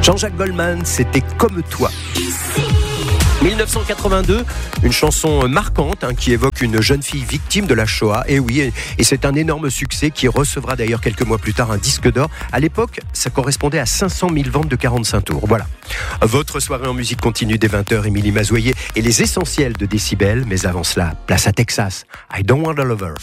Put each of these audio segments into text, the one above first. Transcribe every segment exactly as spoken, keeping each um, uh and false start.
Jean-Jacques Goldman, c'était Comme toi. dix-neuf cent quatre-vingt-deux, une chanson marquante hein, qui évoque une jeune fille victime de la Shoah. Et oui, et, et c'est un énorme succès qui recevra d'ailleurs quelques mois plus tard un disque d'or. À l'époque, ça correspondait à cinq cent mille ventes de quarante-cinq tours. Voilà. Votre soirée en musique continue dès vingt heures. Émilie Mazoyer et les essentiels de Décibel. Mais avant cela, place à Texas. I Don't Want a Lover.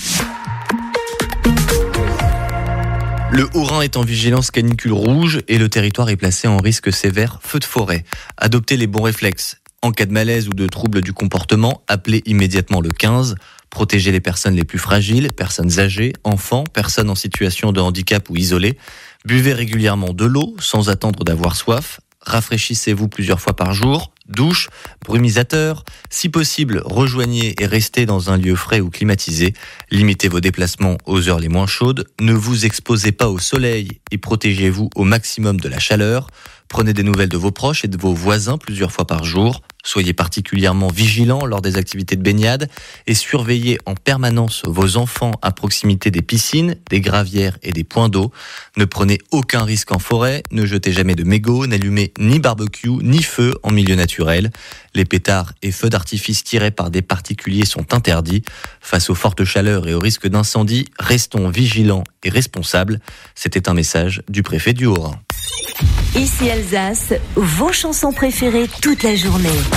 Le Haut-Rhin est en vigilance canicule rouge et le territoire est placé en risque sévère feu de forêt. Adoptez les bons réflexes. En cas de malaise ou de trouble du comportement, appelez immédiatement le quinze. Protégez les personnes les plus fragiles, personnes âgées, enfants, personnes en situation de handicap ou isolées. Buvez régulièrement de l'eau sans attendre d'avoir soif. Rafraîchissez-vous plusieurs fois par jour. Douche, brumisateur. Si possible, rejoignez et restez dans un lieu frais ou climatisé. Limitez vos déplacements aux heures les moins chaudes. Ne vous exposez pas au soleil et protégez-vous au maximum de la chaleur. Prenez des nouvelles de vos proches et de vos voisins plusieurs fois par jour. Soyez particulièrement vigilants lors des activités de baignade et surveillez en permanence vos enfants à proximité des piscines, des gravières et des points d'eau. Ne prenez aucun risque en forêt, ne jetez jamais de mégots, n'allumez ni barbecue ni feu en milieu naturel. Les pétards et feux d'artifice tirés par des particuliers sont interdits. Face aux fortes chaleurs et au risque d'incendie, restons vigilants et responsables. C'était un message du préfet du Haut-Rhin. Ici Alsace, vos chansons préférées toute la journée.